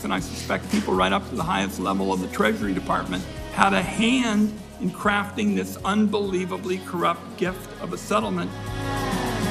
and I suspect people right up to the highest level of the Treasury Department, had a hand in crafting this unbelievably corrupt gift of a settlement.